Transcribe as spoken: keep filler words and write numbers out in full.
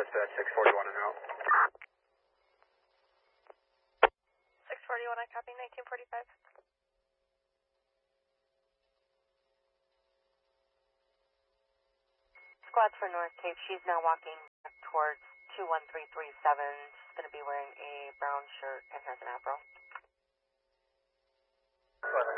that's uh, six forty-one and out. six forty-one, I copy, nineteen forty-five. Squad for North Cape, she's now walking towards two one three three seven. She's going to be wearing a brown shirt and has an afro. Go ahead.